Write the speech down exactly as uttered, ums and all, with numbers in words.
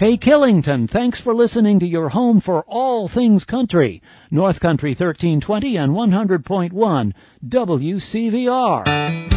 Hey, Killington, thanks for listening to your home for all things country. North Country thirteen twenty and one hundred point one W C V R.